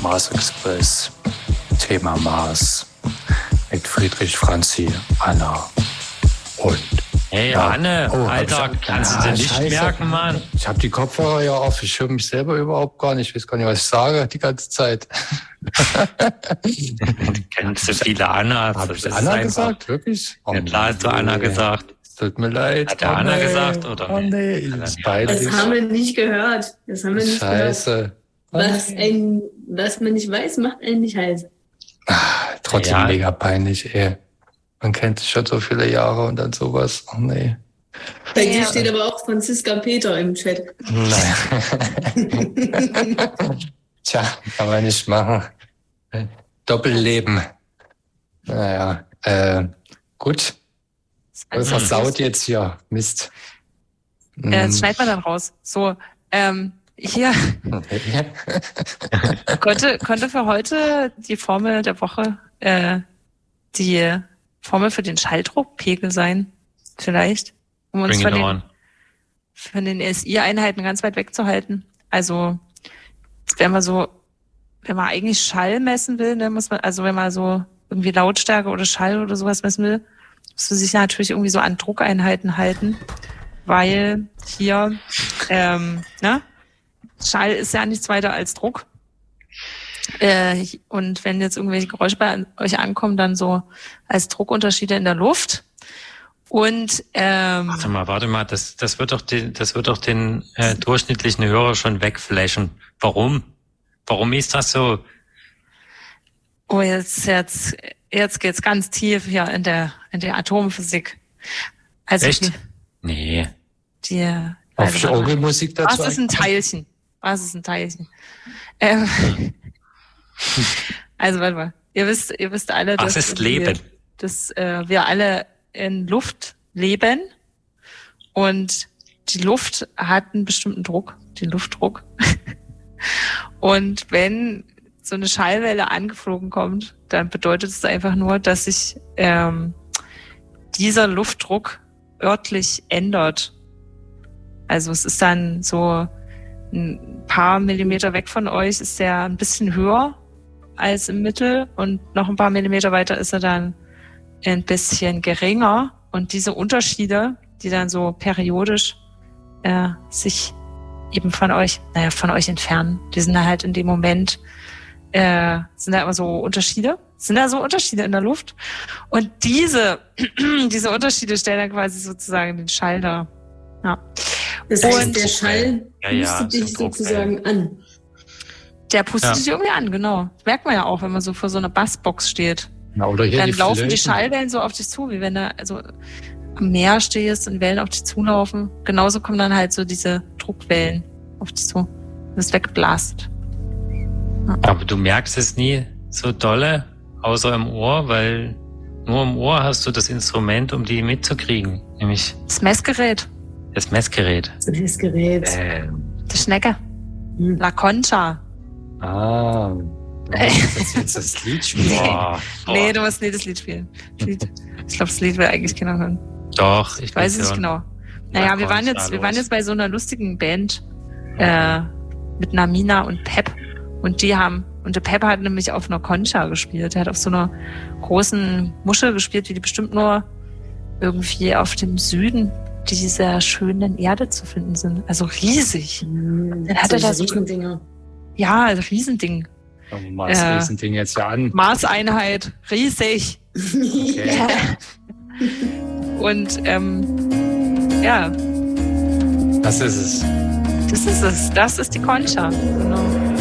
Mars Express, Thema Mars mit Friedrich, Franzi, Anna und... Hey, ja. Anne, Alter, kannst du dir nicht merken, Mann? Ich habe die Kopfhörer ja auf, ich höre mich selber überhaupt gar nicht. Ich weiß gar nicht, was ich sage die ganze Zeit. Du kennst so viele Anna. Habe ich Anna gesagt? Wirklich? Oh, ja, klar hast du Anna gesagt. Tut mir leid. Hat der Anna gesagt, oder? Oh nee, das haben wir nicht gehört. Das haben wir nicht Scheiße. Gehört. Was man nicht weiß, macht einen nicht heiß. Trotzdem mega peinlich, ey. Man kennt sich schon so viele Jahre und dann sowas. Oh nee. Bei dir steht aber auch Franziska Peter im Chat. Nein. Tja, kann man nicht machen. Doppelleben. Naja, gut. Das versaut jetzt hier. Mist. Das schneidet man dann raus. So, hier. Konnte für heute die Formel der Woche die Formel für den Schalldruckpegel sein, vielleicht, um uns von den SI-Einheiten ganz weit wegzuhalten. Also, wenn man eigentlich Schall messen will, ne, muss man, also wenn man so irgendwie Lautstärke oder Schall oder sowas messen will, muss man sich natürlich irgendwie so an Druckeinheiten halten, weil hier, Schall ist ja nichts weiter als Druck. Und wenn jetzt irgendwelche Geräusche bei euch ankommen, dann so als Druckunterschiede in der Luft. Und warte mal, das wird doch den durchschnittlichen Hörer schon wegflashen. Warum? Warum ist das so? Oh, jetzt geht's ganz tief hier in der Atomphysik. Also echt? Nee. Auf Orgelmusik dazu. Was ist ein Teilchen? Also warte mal. Ihr wisst alle, dass ist Leben? Dass wir alle in Luft leben und die Luft hat einen bestimmten Druck, den Luftdruck. Und wenn so eine Schallwelle angeflogen kommt, dann bedeutet es einfach nur, dass sich dieser Luftdruck örtlich ändert. Also es ist dann so ein paar Millimeter weg von euch ist der ein bisschen höher als im Mittel und noch ein paar Millimeter weiter ist er dann ein bisschen geringer. Und diese Unterschiede, die dann so periodisch sich eben von euch entfernen, die sind da halt in dem Moment, sind da immer so Unterschiede. Sind da so Unterschiede in der Luft? Und diese Unterschiede stellen dann quasi sozusagen den Schall dar. Ja. Das heißt, der Schall pustet dich sozusagen an. Der pustet dich irgendwie an, genau. Das merkt man ja auch, wenn man so vor so einer Bassbox steht. Na, oder hier dann laufen die Schallwellen so auf dich zu, wie wenn du also am Meer stehst und Wellen auf dich zulaufen. Genauso kommen dann halt so diese Druckwellen auf dich zu. Du bist weggeblastet. Ja. Aber du merkst es nie so dolle, außer im Ohr, weil nur im Ohr hast du das Instrument, um die mitzukriegen. Nämlich das Messgerät. Das Messgerät. Die Schnecke. La Concha. Ah. Jetzt das Lied spielen? Nee, du musst nicht das Lied spielen. Ich glaube, das Lied will eigentlich keiner hören. Doch, ich weiß es nicht genau. Naja, wir waren jetzt bei so einer lustigen Band mit Namina und Pep. Und der Pep hat nämlich auf einer Concha gespielt. Er hat auf so einer großen Muschel gespielt, wie die bestimmt nur irgendwie auf dem Süden dieser schönen Erde zu finden sind. Also riesig. Dann hat er das Riesendinger. Ja, also Riesending. Riesending jetzt ja an. Maßeinheit, riesig. Okay. Und Das ist es. Das ist die Concha. Genau.